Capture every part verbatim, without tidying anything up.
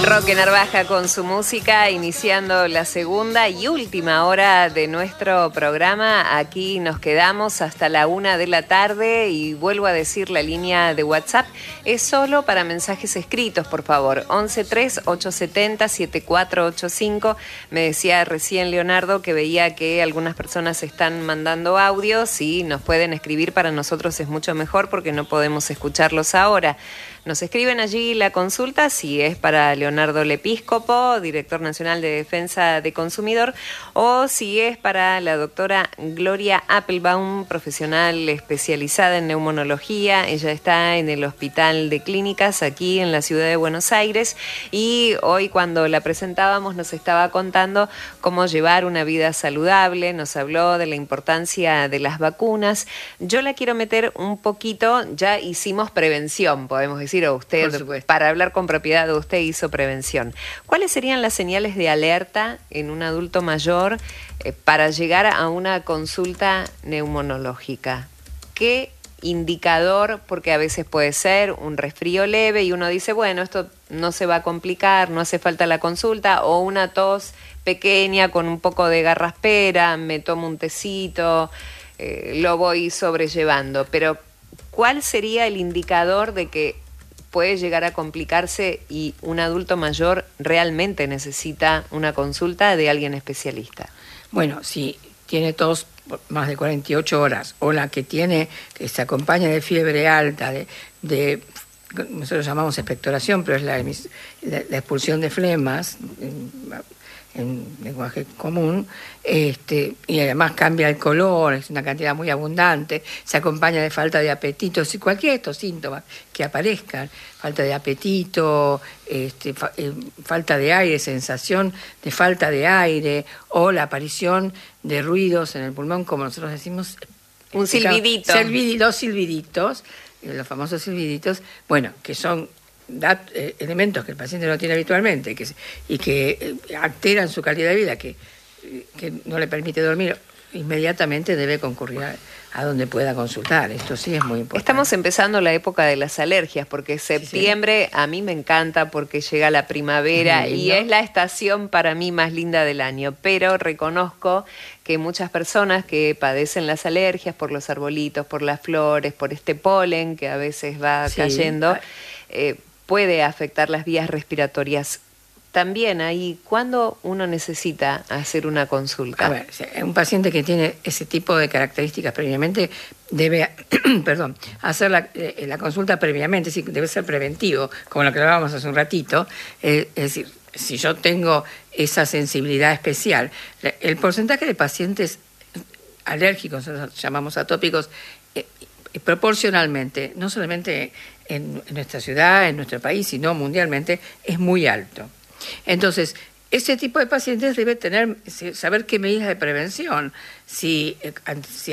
Roque Narvaja con su música, iniciando la segunda y última hora de nuestro programa. Aquí nos quedamos hasta la una de la tarde y vuelvo a decir, la línea de WhatsApp es solo para mensajes escritos, por favor. once tres ocho siete cero siete cuatro ocho cinco. Me decía recién Leonardo que veía que algunas personas están mandando audios y nos pueden escribir. Para nosotros es mucho mejor porque no podemos escucharlos ahora. Nos escriben allí la consulta, si es para Leonardo Lepíscopo, director nacional de Defensa de Consumidor, o si es para la doctora Gloria Appelbaum, profesional especializada en neumonología. Ella está en el Hospital de Clínicas aquí en la ciudad de Buenos Aires y hoy, cuando la presentábamos, nos estaba contando cómo llevar una vida saludable. Nos habló de la importancia de las vacunas. Yo la quiero meter un poquito, ya hicimos prevención, podemos decir, o usted, para hablar con propiedad, usted hizo prevención. ¿Cuáles serían las señales de alerta en un adulto mayor eh, para llegar a una consulta neumonológica? ¿Qué indicador? Porque a veces puede ser un resfrío leve y uno dice, bueno, esto no se va a complicar, no hace falta la consulta, o una tos pequeña con un poco de garraspera, me tomo un tecito, eh, lo voy sobrellevando. Pero ¿cuál sería el indicador de que puede llegar a complicarse y un adulto mayor realmente necesita una consulta de alguien especialista? Bueno, si tiene tos más de cuarenta y ocho horas, o la que tiene, que se acompaña de fiebre alta, de, de nosotros llamamos expectoración, pero es la, la, la expulsión de flemas, en, en lenguaje común, este, y además cambia el color, es una cantidad muy abundante, se acompaña de falta de apetito, si cualquiera de estos síntomas que aparezcan, falta de apetito, este, fa, eh, falta de aire, sensación de falta de aire, o la aparición de ruidos en el pulmón, como nosotros decimos, un silbidito, silbidi, los silbiditos, los famosos silbiditos, bueno, que son Dat, eh, elementos que el paciente no tiene habitualmente que, y que eh, alteran su calidad de vida, que, que no le permite dormir, inmediatamente debe concurrir a, a donde pueda consultar. Esto sí es muy importante. Estamos empezando la época de las alergias, porque septiembre sí, sí. a mí me encanta porque llega la primavera y es la estación para mí más linda del año, pero reconozco que muchas personas que padecen las alergias por los arbolitos, por las flores, por este polen que a veces va sí. cayendo, eh, puede afectar las vías respiratorias. También ahí, ¿cuándo uno necesita hacer una consulta? A ver, un paciente que tiene ese tipo de características previamente debe, perdón, hacer la, eh, la consulta previamente, sí, debe ser preventivo, como lo que hablábamos hace un ratito. Eh, es decir, si yo tengo esa sensibilidad especial, el porcentaje de pacientes alérgicos, nosotros llamamos atópicos, eh, proporcionalmente, no solamente en, en nuestra ciudad, en nuestro país, sino mundialmente, es muy alto. Entonces, ese tipo de pacientes debe tener, saber qué medidas de prevención, si, si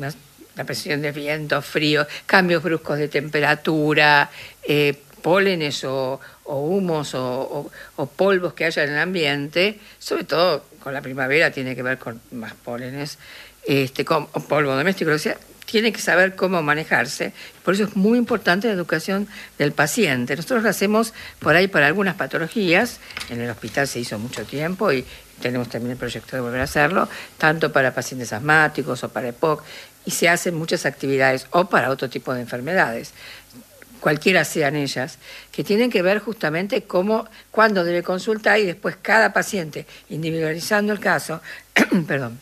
la presión de viento, frío, cambios bruscos de temperatura, eh, pólenes o, o humos o, o, o polvos que haya en el ambiente, sobre todo con la primavera tiene que ver con más pólenes, este, con o polvo doméstico, o sea, tiene que saber cómo manejarse. Por eso es muy importante la educación del paciente. Nosotros lo hacemos por ahí para algunas patologías. En el hospital se hizo mucho tiempo y tenemos también el proyecto de volver a hacerlo, tanto para pacientes asmáticos o para E P O C, y se hacen muchas actividades, o para otro tipo de enfermedades, cualquiera sean ellas, que tienen que ver justamente cómo, cuándo debe consultar, y después cada paciente, individualizando el caso, perdón,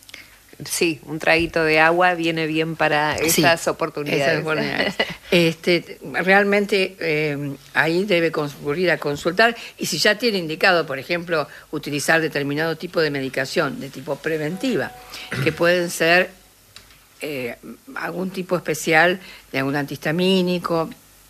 sí, un traguito de agua viene bien para esas sí, oportunidades. Esas oportunidades. este, realmente eh, ahí debe concurrir a consultar, y si ya tiene indicado, por ejemplo, utilizar determinado tipo de medicación de tipo preventiva, que pueden ser eh, algún tipo especial de algún antihistamínico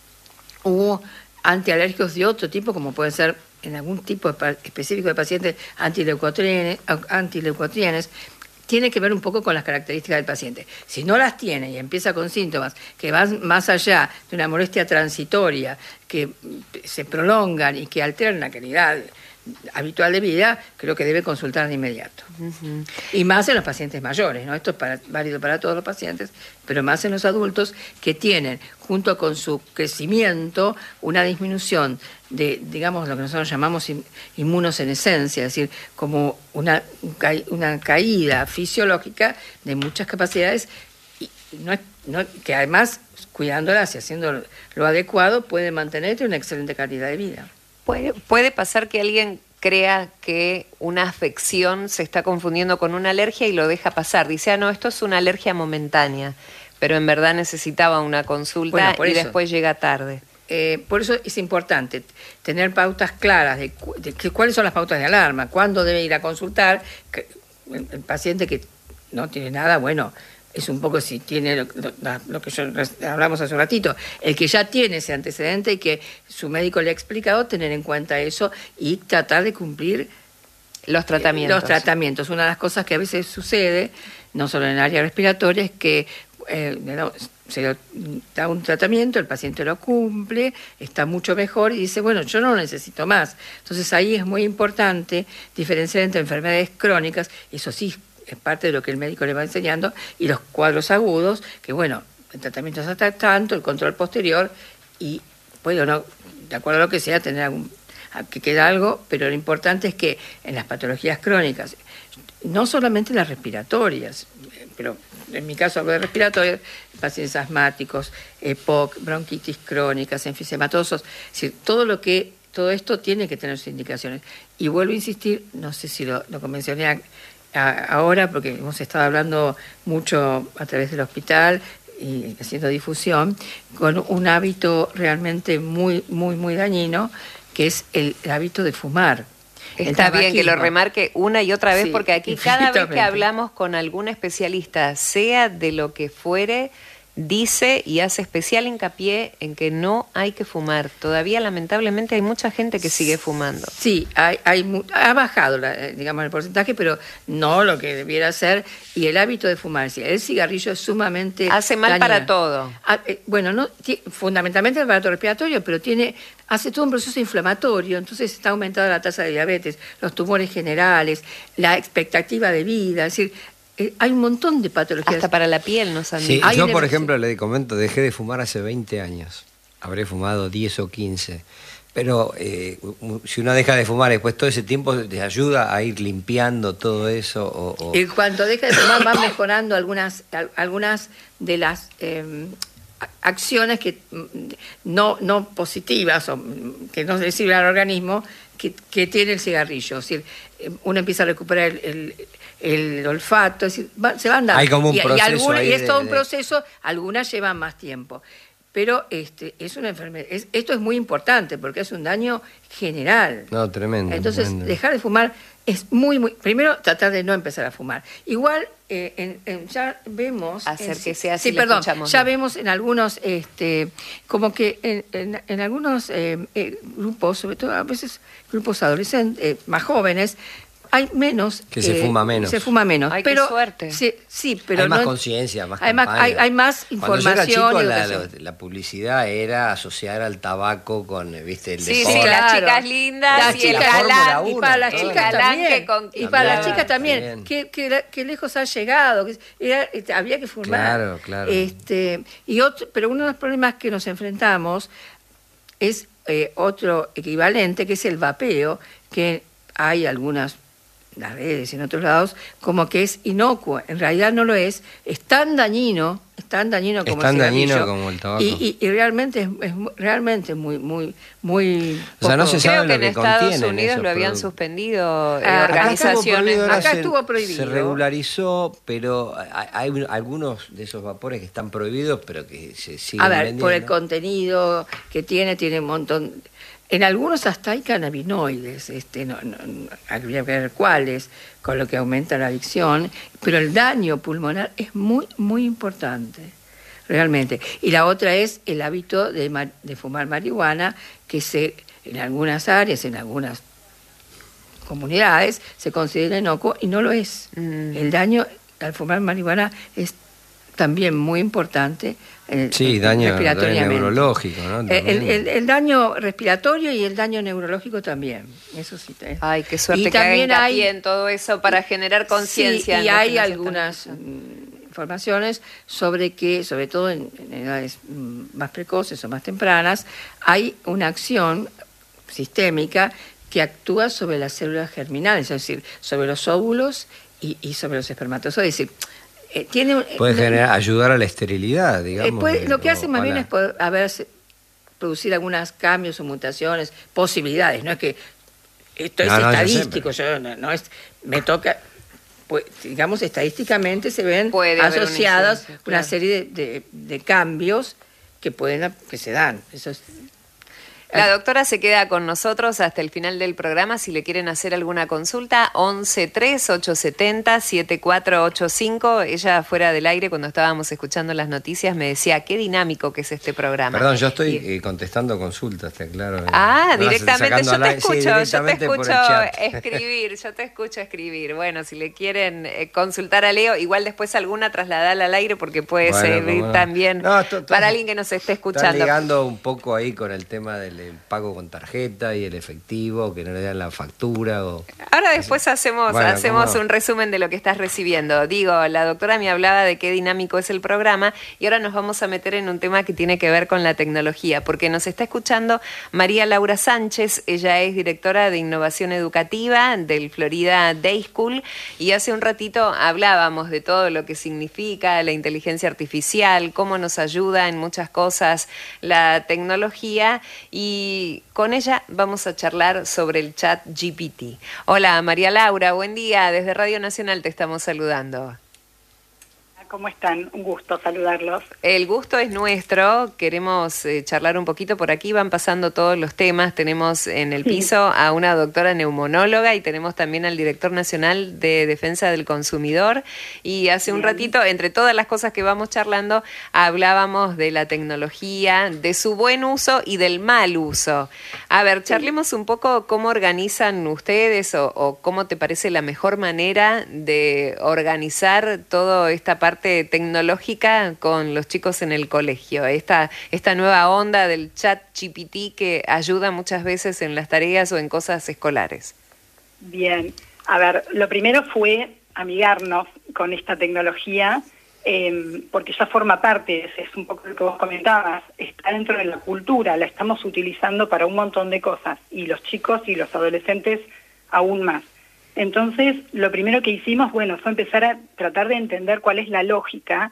o antialérgicos de otro tipo, como pueden ser en algún tipo específico de pacientes antileucotrienes, antileucotrienes, tiene que ver un poco con las características del paciente. Si no las tiene y empieza con síntomas que van más allá de una molestia transitoria, que se prolongan y que alteran la calidad habitual de vida, creo que debe consultar de inmediato. Uh-huh. Y más en los pacientes mayores, ¿no? Esto es para, válido para todos los pacientes, pero más en los adultos que tienen, junto con su crecimiento, una disminución de, digamos, lo que nosotros llamamos inmunosenescencia, es decir, como una, una caída fisiológica de muchas capacidades, y no, no, que además, cuidándolas y haciendo lo adecuado, puede mantenerte una excelente calidad de vida. ¿Puede, puede pasar que alguien crea que una afección se está confundiendo con una alergia y lo deja pasar? Dice, ah, no, esto es una alergia momentánea, pero en verdad necesitaba una consulta bueno, y eso, después llega tarde. Eh, por eso es importante tener pautas claras de, de, de cuáles son las pautas de alarma, cuándo debe ir a consultar. El, el paciente que no tiene nada, bueno, es un poco si tiene lo, lo, lo que yo hablamos hace un ratito, el que ya tiene ese antecedente y que su médico le ha explicado, tener en cuenta eso y tratar de cumplir los tratamientos. Los tratamientos. Una de las cosas que a veces sucede, no solo en el área respiratoria, es que eh, se da un tratamiento, el paciente lo cumple, está mucho mejor y dice, bueno, yo no lo necesito más. Entonces ahí es muy importante diferenciar entre enfermedades crónicas, eso sí, es parte de lo que el médico le va enseñando, y los cuadros agudos, que bueno, el tratamiento es hasta tanto, el control posterior, y puede o no, de acuerdo a lo que sea, tener algún, que queda algo, pero lo importante es que en las patologías crónicas, no solamente las respiratorias, pero en mi caso hablo de respiratorias, pacientes asmáticos, E P O C, bronquitis crónicas, enfisematosos, es decir, todo lo que, todo esto tiene que tener sus indicaciones. Y vuelvo a insistir, no sé si lo, lo mencioné ahora, porque hemos estado hablando mucho a través del hospital y haciendo difusión, con un hábito realmente muy, muy, muy dañino, que es el, el hábito de fumar. Está bien que lo remarque una y otra vez, sí, porque aquí cada vez que hablamos con algún especialista, sea de lo que fuere, dice y hace especial hincapié en que no hay que fumar. Todavía, lamentablemente, hay mucha gente que sigue fumando. Sí, hay, hay, ha bajado, la, digamos, el porcentaje, pero no lo que debiera ser. Y el hábito de fumar, sí, el cigarrillo es sumamente hace mal dañino. Para todo. Ah, eh, bueno, no, t- fundamentalmente el aparato respiratorio, pero tiene hace todo un proceso inflamatorio, entonces está aumentada la tasa de diabetes, los tumores generales, la expectativa de vida, es decir, Eh, hay un montón de patologías. Hasta para la piel nos han sí, dicho. yo, por ejemplo, le comento, dejé de fumar hace veinte años. Habré fumado diez o quince. Pero eh, si uno deja de fumar después todo ese tiempo, ¿te ayuda a ir limpiando todo eso? O, o... Y cuando deja de fumar van mejorando algunas, algunas de las eh, acciones que no, no positivas o que no le sirven al organismo que, que tiene el cigarrillo. Es decir, uno empieza a recuperar el... el el olfato, es decir, va, se van dando. Hay como un y, proceso y, alguna, ahí y es todo de, un proceso, algunas llevan más tiempo. Pero este es una enfermedad, es, esto es muy importante porque es un daño general. No, tremendo. Entonces, tremendo. dejar de fumar es muy, muy... Primero, tratar de no empezar a fumar. Igual, eh, en, en, ya vemos... Hacer en, que sea así. Sí, perdón, ya vemos en algunos, este como que en, en, en algunos eh, eh, grupos, sobre todo a veces grupos adolescentes, eh, más jóvenes, hay menos que se eh, fuma menos se fuma menos. Ay, pero qué suerte. Sí, sí, pero hay más no, conciencia, más además hay, hay más información. Cuando yo era chico, la, la publicidad era asociar al tabaco con, viste, el sí, deporte. sí, las chicas lindas las y chicas, el galán, y para las chicas también, y para las chicas también, también. que, que, que lejos ha llegado, que era, este, había que fumar. Claro, claro. Este, y otro, pero uno de los problemas que nos enfrentamos es eh, otro equivalente, que es el vapeo, que hay algunas las redes y en otros lados, como que es inocuo. En realidad no lo es. Es tan dañino, es tan dañino como es tan el cigarrillo. dañino como el tabaco. Y, y, y realmente es, es realmente muy, muy, muy... O sea, no se sabe Creo que lo que en Estados contienen Unidos esos lo habían productos. suspendido eh, Ah, organizaciones. acá se, estuvo prohibido. Se regularizó, pero hay, hay algunos de esos vapores que están prohibidos, pero que se siguen A ver, vendiendo. por el contenido que tiene, tiene un montón... En algunos hasta hay cannabinoides, este, no, no, no, habría que ver cuáles, con lo que aumenta la adicción, pero el daño pulmonar es muy, muy importante, realmente. Y la otra es el hábito de, de fumar marihuana, que se en algunas áreas, en algunas comunidades, se considera inocuo y no lo es. Mm. El daño al fumar marihuana es también muy importante. Eh, sí, daño, daño neurológico, ¿no? El, el, el daño respiratorio y el daño neurológico también. Eso sí. Eh. Ay, qué suerte y que también hay hay en todo eso para generar conciencia. Sí, y hay algunas informaciones sobre que, sobre todo en, en edades más precoces o más tempranas, hay una acción sistémica que actúa sobre las células germinales, es decir, sobre los óvulos y, y sobre los espermatozoides. Es decir, eh, tiene, puede eh, generar, ayudar a la esterilidad, digamos. Eh, puede, lo que o, hace más bien la... es poder, a ver, producir algunos cambios o mutaciones, posibilidades. No es que esto es no, no, estadístico, yo, yo no, no es, me toca, pues, digamos, estadísticamente se ven puede asociadas una, claro. una serie de, de, de cambios que pueden que se dan. Eso es, la doctora se queda con nosotros hasta el final del programa. Si le quieren hacer alguna consulta, once tres ocho siete cero siete cuatro ocho cinco. Ella fuera del aire, cuando estábamos escuchando las noticias, me decía, qué dinámico que es este programa. Perdón, yo estoy y... eh, contestando consultas, está claro. Ah, no directamente, yo te escucho, sí, directamente yo te escucho escribir, yo te escucho escribir. Bueno, si le quieren eh, consultar a Leo, igual después alguna trasladala al aire porque puede bueno, servir no. también no, to, to, para alguien que nos esté escuchando. Está ligando un poco ahí con el tema del el pago con tarjeta y el efectivo, que no le dan la factura. O... Ahora después hacemos, bueno, hacemos un resumen de lo que estás recibiendo. Digo, la doctora me hablaba de qué dinámico es el programa y ahora nos vamos a meter en un tema que tiene que ver con la tecnología, porque nos está escuchando María Laura Sánchez. Ella es directora de Innovación Educativa del Florida Day School y hace un ratito hablábamos de todo lo que significa la inteligencia artificial, cómo nos ayuda en muchas cosas la tecnología, y con ella vamos a charlar sobre el chat G P T. Hola María Laura, buen día, desde Radio Nacional te estamos saludando. ¿Cómo están? Un gusto saludarlos. El gusto es nuestro, queremos eh, charlar un poquito por aquí, van pasando todos los temas, tenemos en el sí. piso a una doctora neumonóloga y tenemos también al director nacional de Defensa del Consumidor, y hace Bien. un ratito, entre todas las cosas que vamos charlando, hablábamos de la tecnología, de su buen uso y del mal uso. A ver, charlemos un poco cómo organizan ustedes o, o cómo te parece la mejor manera de organizar toda esta parte tecnológica con los chicos en el colegio, esta, esta nueva onda del chat G P T que ayuda muchas veces en las tareas o en cosas escolares. Bien, a ver, lo primero fue amigarnos con esta tecnología, eh, porque ya forma parte, es un poco lo que vos comentabas, está dentro de la cultura, la estamos utilizando para un montón de cosas, y los chicos y los adolescentes aún más. Entonces, lo primero que hicimos, bueno, fue empezar a tratar de entender cuál es la lógica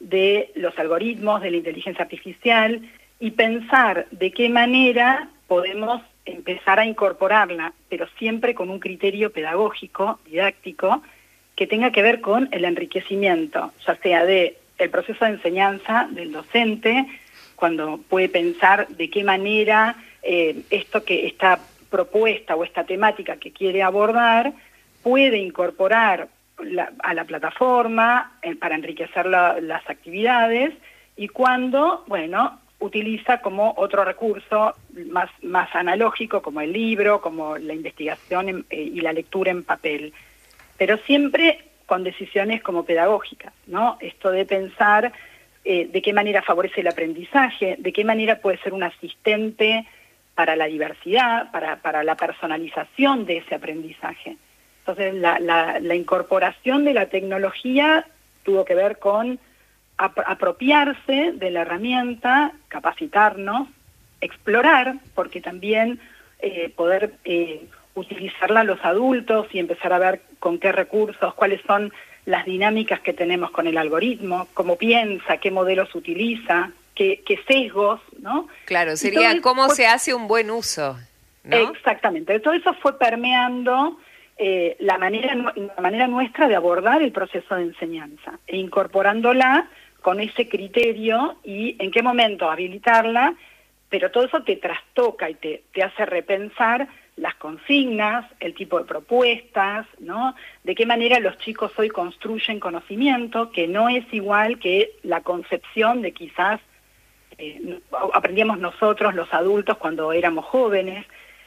de los algoritmos, de la inteligencia artificial, y pensar de qué manera podemos empezar a incorporarla, pero siempre con un criterio pedagógico, didáctico, que tenga que ver con el enriquecimiento, ya sea de el proceso de enseñanza del docente, cuando puede pensar de qué manera eh, esto que esta propuesta o esta temática que quiere abordar puede incorporar la, a la plataforma eh, para enriquecer la, las actividades, y cuando, bueno, utiliza como otro recurso más, más analógico, como el libro, como la investigación en, eh, y la lectura en papel. Pero siempre con decisiones como pedagógicas, ¿no? Esto de pensar eh, de qué manera favorece el aprendizaje, de qué manera puede ser un asistente para la diversidad, para, para la personalización de ese aprendizaje. Entonces, la, la, la incorporación de la tecnología tuvo que ver con ap apropiarse de la herramienta, capacitarnos, explorar, porque también eh, poder eh, utilizarla los adultos y empezar a ver con qué recursos, cuáles son las dinámicas que tenemos con el algoritmo, cómo piensa, qué modelos utiliza, qué, qué sesgos, ¿no? Claro, sería Entonces, cómo fue... se hace un buen uso, ¿no? Exactamente. Todo eso fue permeando eh, la manera, la manera nuestra de abordar el proceso de enseñanza e incorporándola con ese criterio y en qué momento habilitarla, pero todo eso te trastoca y te, te hace repensar las consignas, el tipo de propuestas, ¿no? De qué manera los chicos hoy construyen conocimiento, que no es igual que la concepción de quizás eh, aprendíamos nosotros, los adultos, cuando éramos jóvenes.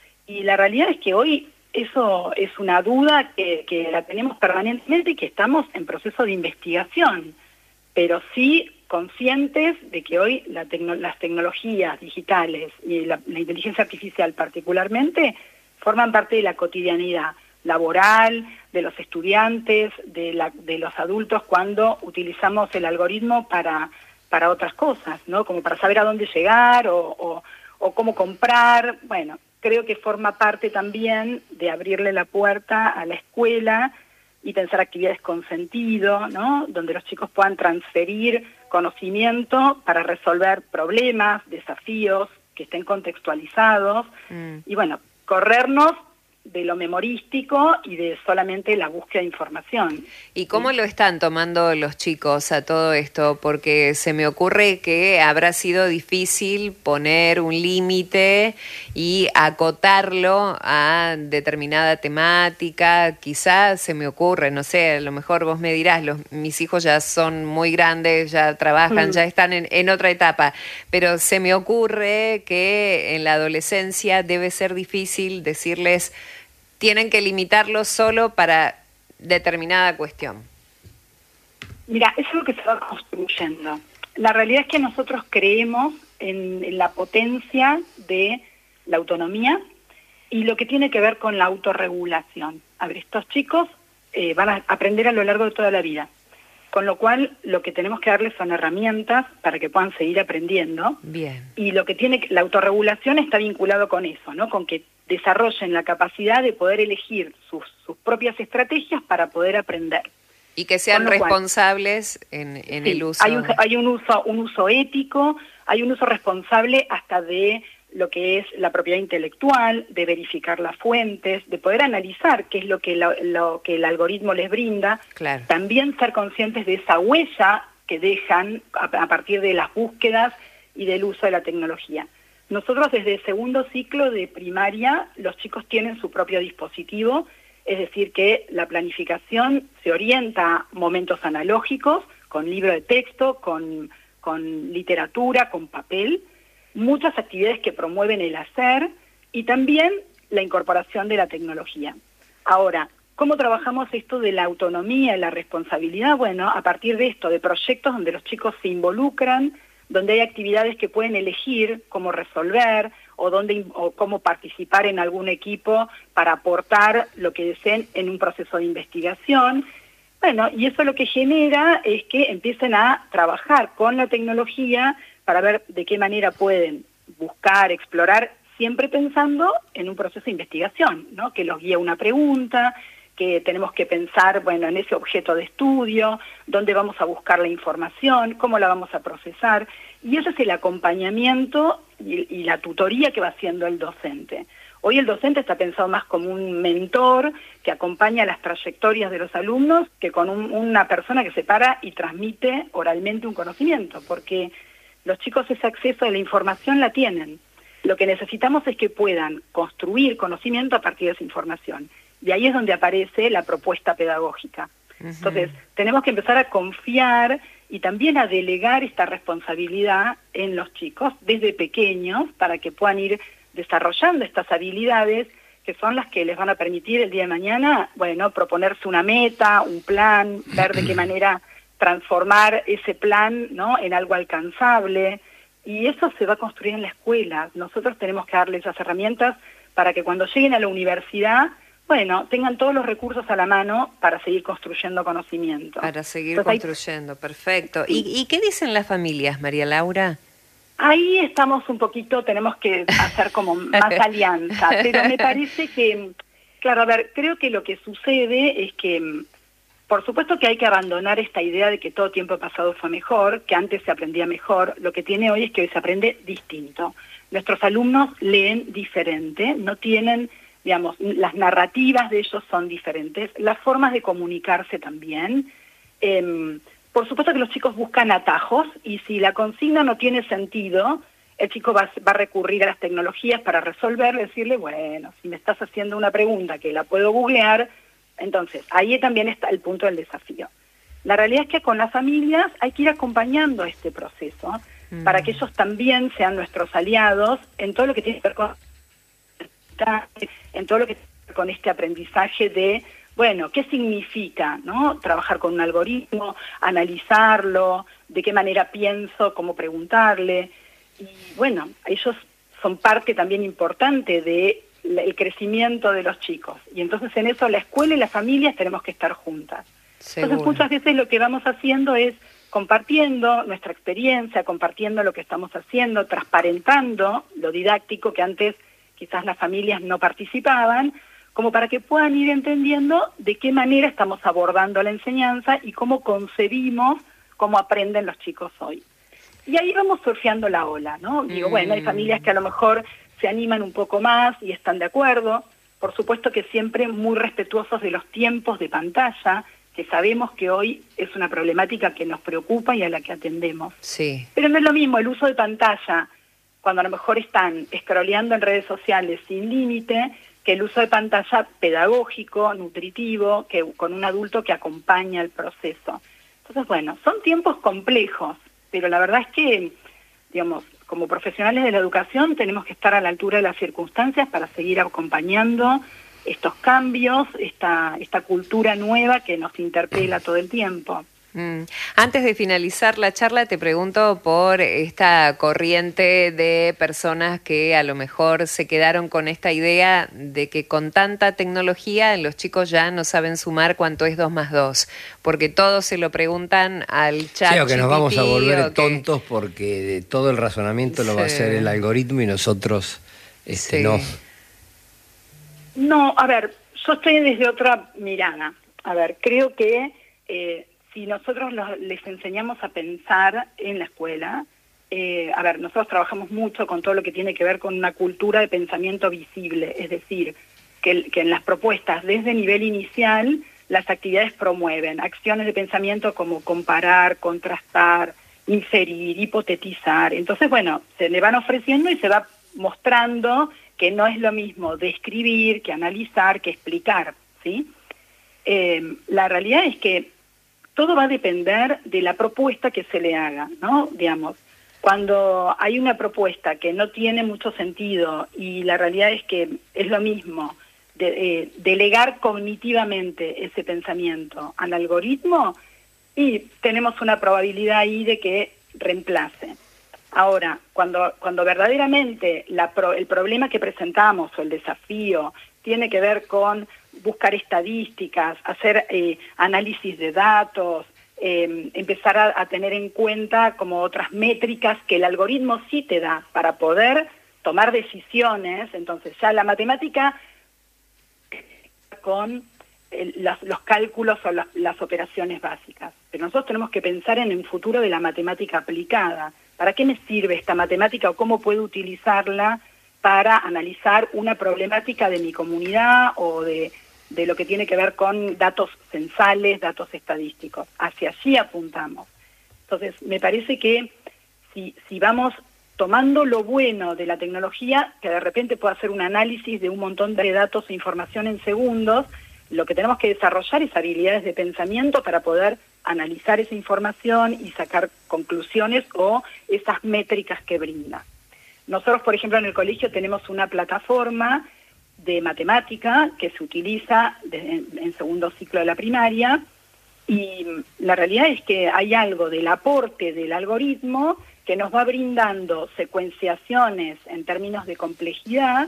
Y la realidad es que hoy eso es una duda que, que la tenemos permanentemente y que estamos en proceso de investigación. pero sí conscientes de que hoy la tecno las tecnologías digitales y la, la inteligencia artificial particularmente forman parte de la cotidianidad laboral, de los estudiantes, de, la, de los adultos cuando utilizamos el algoritmo para, para otras cosas, ¿no? Como para saber a dónde llegar o, o, o cómo comprar. Bueno, creo que forma parte también de abrirle la puerta a la escuela y pensar actividades con sentido, ¿no? Donde los chicos puedan transferir conocimiento para resolver problemas, desafíos, que estén contextualizados, mm. y bueno, corrernos de lo memorístico y de solamente la búsqueda de información. ¿Y cómo lo están tomando los chicos a todo esto? Porque se me ocurre que habrá sido difícil poner un límite y acotarlo a determinada temática. Quizás se me ocurre, no sé, a lo mejor vos me dirás, los, mis hijos ya son muy grandes, ya trabajan, mm. ya están en, en otra etapa, pero se me ocurre que en la adolescencia debe ser difícil decirles tienen que limitarlo solo para determinada cuestión. Mira, eso es lo que se va construyendo. La realidad es que nosotros creemos en, en la potencia de la autonomía y lo que tiene que ver con la autorregulación. A ver, estos chicos eh, van a aprender a lo largo de toda la vida, con lo cual lo que tenemos que darles son herramientas para que puedan seguir aprendiendo. Bien. Y lo que tiene la autorregulación está vinculado con eso, ¿no? Con que desarrollen la capacidad de poder elegir sus, sus propias estrategias para poder aprender. Y que sean responsables cual, en, en sí, el uso. Hay un, hay un uso, un uso ético, hay un uso responsable hasta de lo que es la propiedad intelectual, de verificar las fuentes, de poder analizar qué es lo que, lo, lo que el algoritmo les brinda. Claro. También ser conscientes de esa huella que dejan a, a partir de las búsquedas y del uso de la tecnología. Nosotros desde el segundo ciclo de primaria, los chicos tienen su propio dispositivo, es decir, que la planificación se orienta a momentos analógicos, con libro de texto, con, con literatura, con papel, muchas actividades que promueven el hacer y también la incorporación de la tecnología. Ahora, ¿cómo trabajamos esto de la autonomía y la responsabilidad? Bueno, a partir de esto, de proyectos donde los chicos se involucran, donde hay actividades que pueden elegir cómo resolver o, donde, o cómo participar en algún equipo para aportar lo que deseen en un proceso de investigación. Bueno, y eso lo que genera es que empiecen a trabajar con la tecnología para ver de qué manera pueden buscar, explorar, siempre pensando en un proceso de investigación, ¿no? Que los guía una pregunta, que tenemos que pensar, bueno, en ese objeto de estudio, dónde vamos a buscar la información, cómo la vamos a procesar, y ese es el acompañamiento y, y la tutoría que va haciendo el docente. Hoy el docente está pensado más como un mentor que acompaña las trayectorias de los alumnos que con un, una persona que se para y transmite oralmente un conocimiento, porque los chicos ese acceso a la información la tienen. Lo que necesitamos es que puedan construir conocimiento a partir de esa información. Y ahí es donde aparece la propuesta pedagógica. Uh-huh. Entonces, tenemos que empezar a confiar y también a delegar esta responsabilidad en los chicos desde pequeños para que puedan ir desarrollando estas habilidades que son las que les van a permitir el día de mañana, bueno, proponerse una meta, un plan, ver de qué manera transformar ese plan, ¿no?, en algo alcanzable. Y eso se va a construir en la escuela. Nosotros tenemos que darles esas herramientas para que cuando lleguen a la universidad, bueno, tengan todos los recursos a la mano para seguir construyendo conocimiento. Para seguir Entonces, construyendo, ahí... perfecto. ¿Y, ¿Y qué dicen las familias, María Laura? Ahí estamos un poquito, tenemos que hacer como más alianza, pero me parece que, claro, a ver, creo que lo que sucede es que, por supuesto que hay que abandonar esta idea de que todo tiempo pasado fue mejor, que antes se aprendía mejor. Lo que tiene hoy es que hoy se aprende distinto. Nuestros alumnos leen diferente, no tienen, digamos, las narrativas de ellos son diferentes, las formas de comunicarse también. Eh, por supuesto que los chicos buscan atajos y si la consigna no tiene sentido, el chico va, va a recurrir a las tecnologías para resolver, decirle, bueno, si me estás haciendo una pregunta que la puedo googlear, entonces ahí también está el punto del desafío. La realidad es que con las familias hay que ir acompañando este proceso mm. para que ellos también sean nuestros aliados en todo lo que tiene que ver con en todo lo que tiene que ver con este aprendizaje de bueno, ¿qué significa, ¿no? Trabajar con un algoritmo, analizarlo, de qué manera pienso, cómo preguntarle. Y bueno, ellos son parte también importante del crecimiento de los chicos. Y entonces en eso la escuela y las familias tenemos que estar juntas. Seguro. Entonces muchas veces lo que vamos haciendo es compartiendo nuestra experiencia, compartiendo lo que estamos haciendo, transparentando lo didáctico que antes quizás las familias no participaban, como para que puedan ir entendiendo de qué manera estamos abordando la enseñanza y cómo concebimos cómo aprenden los chicos hoy. Y ahí vamos surfeando la ola, ¿no? Digo, Mm. bueno, hay familias que a lo mejor se animan un poco más y están de acuerdo, por supuesto que siempre muy respetuosos de los tiempos de pantalla, que sabemos que hoy es una problemática que nos preocupa y a la que atendemos. Sí. Pero no es lo mismo el uso de pantalla, cuando a lo mejor están scrolleando en redes sociales sin límite, que el uso de pantalla pedagógico, nutritivo, que con un adulto que acompaña el proceso. Entonces, bueno, son tiempos complejos, pero la verdad es que, digamos, como profesionales de la educación tenemos que estar a la altura de las circunstancias para seguir acompañando estos cambios, esta, esta cultura nueva que nos interpela todo el tiempo. Mm. Antes de finalizar la charla, te pregunto por esta corriente de personas que a lo mejor se quedaron con esta idea de que con tanta tecnología los chicos ya no saben sumar cuánto es dos más dos, porque todos se lo preguntan al chat. Sí, o que nos vamos a volver o que... tontos porque todo el razonamiento lo va a Sí. hacer el algoritmo y nosotros este, Sí. no. No, a ver, yo estoy desde otra mirada. A ver, creo que eh, si nosotros los, les enseñamos a pensar en la escuela, eh, a ver, nosotros trabajamos mucho con todo lo que tiene que ver con una cultura de pensamiento visible, es decir, que, que en las propuestas desde nivel inicial las actividades promueven acciones de pensamiento como comparar, contrastar, inferir, hipotetizar. Entonces, bueno, se le van ofreciendo y se va mostrando que no es lo mismo describir, que analizar, que explicar, ¿sí? Eh, la realidad es que todo va a depender de la propuesta que se le haga, ¿no? Digamos, cuando hay una propuesta que no tiene mucho sentido y la realidad es que es lo mismo de, eh, delegar cognitivamente ese pensamiento al algoritmo, y tenemos una probabilidad ahí de que reemplace. Ahora, cuando, cuando verdaderamente la pro, el problema que presentamos o el desafío tiene que ver con buscar estadísticas, hacer eh, análisis de datos, eh, empezar a, a tener en cuenta como otras métricas que el algoritmo sí te da para poder tomar decisiones, entonces ya la matemática con el, las, los cálculos o las, las operaciones básicas. Pero nosotros tenemos que pensar en el futuro de la matemática aplicada. ¿Para qué me sirve esta matemática o cómo puedo utilizarla para analizar una problemática de mi comunidad o de, de lo que tiene que ver con datos censales, datos estadísticos? Hacia allí apuntamos. Entonces, me parece que si, si vamos tomando lo bueno de la tecnología, que de repente pueda hacer un análisis de un montón de datos e información en segundos, lo que tenemos que desarrollar es habilidades de pensamiento para poder analizar esa información y sacar conclusiones o esas métricas que brinda. Nosotros, por ejemplo, en el colegio tenemos una plataforma de matemática que se utiliza de, en, en segundo ciclo de la primaria, y la realidad es que hay algo del aporte del algoritmo que nos va brindando secuenciaciones en términos de complejidad,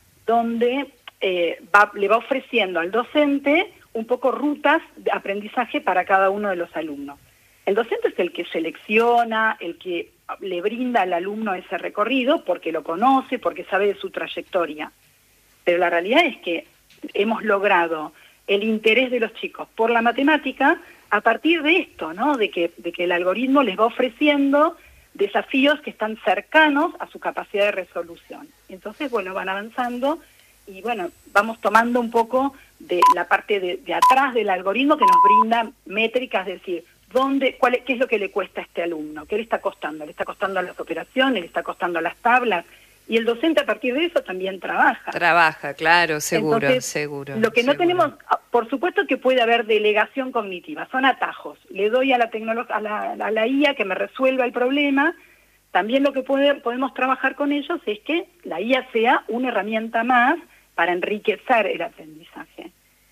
donde eh, va, le va ofreciendo al docente un poco rutas de aprendizaje para cada uno de los alumnos. El docente es el que selecciona, el que le brinda al alumno ese recorrido porque lo conoce, porque sabe de su trayectoria. Pero la realidad es que hemos logrado el interés de los chicos por la matemática a partir de esto, ¿no? De que, de que el algoritmo les va ofreciendo desafíos que están cercanos a su capacidad de resolución. Entonces, bueno, van avanzando y, bueno, vamos tomando un poco de la parte de, de atrás del algoritmo que nos brinda métricas, es decir, dónde, cuál es, qué es lo que le cuesta a este alumno, qué le está costando, le está costando las operaciones, le está costando las tablas, y el docente a partir de eso también trabaja. Trabaja, claro, seguro, Entonces, seguro. Lo que no seguro. tenemos, por supuesto que puede haber delegación cognitiva, son atajos. Le doy a la tecnología, a la, a la I A que me resuelva el problema. También lo que puede, podemos trabajar con ellos es que la I A sea una herramienta más para enriquecer el aprendizaje.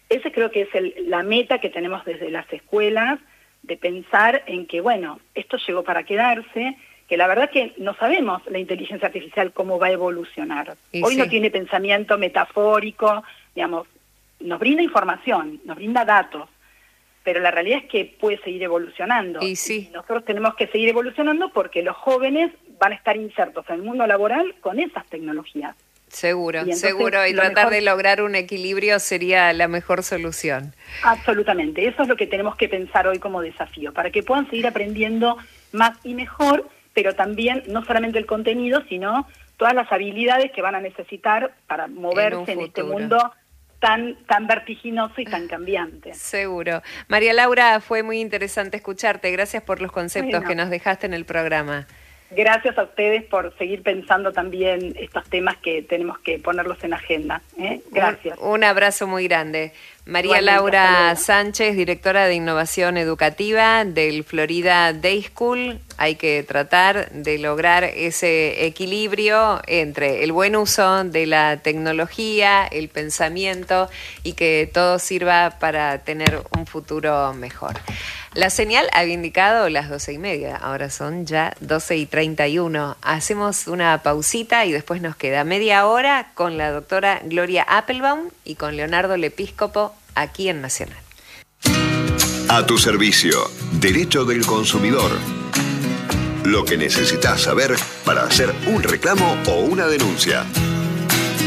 ese creo que es el, la meta que tenemos desde las escuelas, de pensar en que, bueno, esto llegó para quedarse, que la verdad que no sabemos la inteligencia artificial cómo va a evolucionar. Y Hoy sí. no tiene pensamiento metafórico, digamos, nos brinda información, nos brinda datos, pero la realidad es que puede seguir evolucionando. Y sí. Y nosotros tenemos que seguir evolucionando porque los jóvenes van a estar insertos en el mundo laboral con esas tecnologías. Seguro, Y entonces, seguro, y lo tratar mejor- de lograr un equilibrio sería la mejor solución. Absolutamente, eso es lo que tenemos que pensar hoy como desafío, para que puedan seguir aprendiendo más y mejor, pero también no solamente el contenido, sino todas las habilidades que van a necesitar para moverse en, en este futuro. mundo tan, tan vertiginoso y tan cambiante. Seguro. María Laura, fue muy interesante escucharte. Gracias por los conceptos Bueno. que nos dejaste en el programa. Gracias a ustedes por seguir pensando también estos temas que tenemos que ponerlos en agenda. ¿eh? Gracias. Un, un abrazo muy grande. María Igualmente, hasta Laura luego. Sánchez, directora de Innovación Educativa del Florida Day School. Hay que tratar de lograr ese equilibrio entre el buen uso de la tecnología, el pensamiento y que todo sirva para tener un futuro mejor. La señal había indicado las doce y media, ahora son ya doce y treinta y uno. Hacemos una pausita y después nos queda media hora con la doctora Gloria Appelbaum y con Leonardo Lepíscopo aquí en Nacional. A tu servicio, Derecho del Consumidor. Lo que necesitas saber para hacer un reclamo o una denuncia.